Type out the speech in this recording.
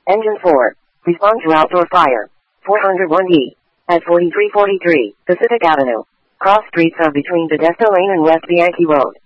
Engine 4. Respond to outdoor fire. 401D. At 4343 Pacific Avenue. Cross streets are between Pedesta Lane and West Bianchi Road.